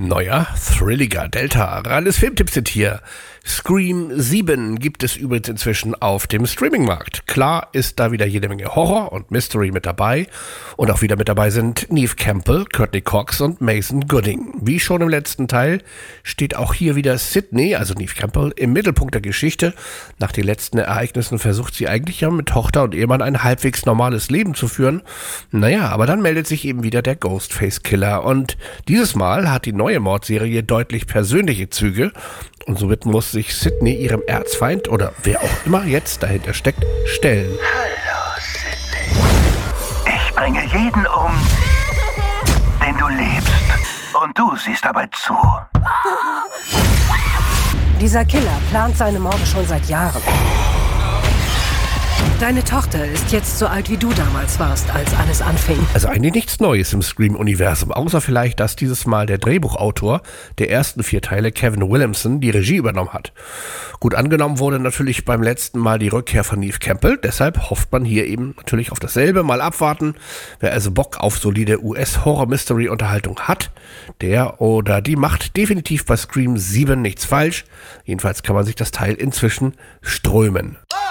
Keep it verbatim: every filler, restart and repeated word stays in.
Neuer, thrilliger Delta. Ralles Filmtipps sind hier. Scream sieben gibt es übrigens inzwischen auf dem Streamingmarkt. Klar ist da wieder jede Menge Horror und Mystery mit dabei. Und auch wieder mit dabei sind Neve Campbell, Courtney Cox und Mason Gooding. Wie schon im letzten Teil steht auch hier wieder Sydney, also Neve Campbell, im Mittelpunkt der Geschichte. Nach den letzten Ereignissen versucht sie eigentlich ja mit Tochter und Ehemann ein halbwegs normales Leben zu führen. Naja, aber dann meldet sich eben wieder der Ghostface-Killer. Und dieses Mal hat die neue Mordserie deutlich persönliche Züge. Und somit muss sich Sydney ihrem Erzfeind oder wer auch immer jetzt dahinter steckt, stellen. Hallo, Sydney. Ich bringe jeden um, den du liebst. Und du siehst dabei zu. Dieser Killer plant seine Morde schon seit Jahren. Deine Tochter ist jetzt so alt, wie du damals warst, als alles anfing. Also eigentlich nichts Neues im Scream-Universum, außer vielleicht, dass dieses Mal der Drehbuchautor der ersten vier Teile, Kevin Williamson, die Regie übernommen hat. Gut angenommen wurde natürlich beim letzten Mal die Rückkehr von Neve Campbell, deshalb hofft man hier eben natürlich auf dasselbe, mal abwarten. Wer also Bock auf solide U S-Horror-Mystery-Unterhaltung hat, der oder die macht definitiv bei Scream sieben nichts falsch. Jedenfalls kann man sich das Teil inzwischen strömen.